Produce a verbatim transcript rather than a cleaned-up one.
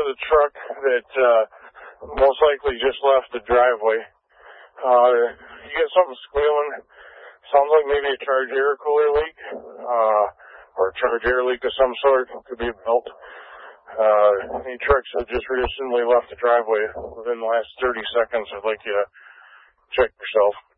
to the truck that uh, most likely just left the driveway. Uh, you get something squealing. Sounds like maybe a charged air cooler leak, uh, or a charged air leak of some sort. Could be a belt. Uh, any trucks that just recently left the driveway within the last thirty seconds, I'd like you to check yourself.